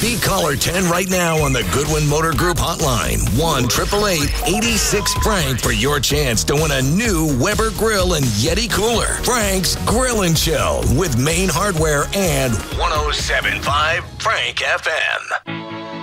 Beat caller 10 right now on the Goodwin Motor Group hotline. 1-888-86-FRANK for your chance to win a new Weber grill and Yeti cooler. Frank's Grill and Chill with Main Hardware and 107.5 Frank FM.